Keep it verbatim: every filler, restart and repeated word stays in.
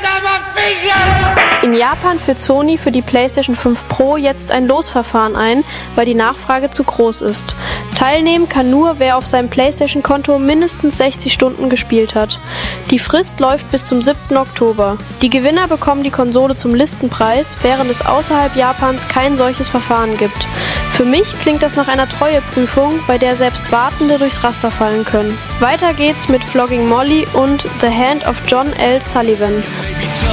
In Japan führt Sony für die PlayStation fünf Pro jetzt ein Losverfahren ein, weil die Nachfrage zu groß ist. Teilnehmen kann nur, wer auf seinem PlayStation-Konto mindestens sechzig Stunden gespielt hat. Die Frist läuft bis zum siebten Oktober. Die Gewinner bekommen die Konsole zum Listenpreis, während es außerhalb Japans kein solches Verfahren gibt. Für mich klingt das nach einer Treueprüfung, bei der selbst Wartende durchs Raster fallen können. Weiter geht's mit Flogging Molly und The Hand of John L. Sullivan.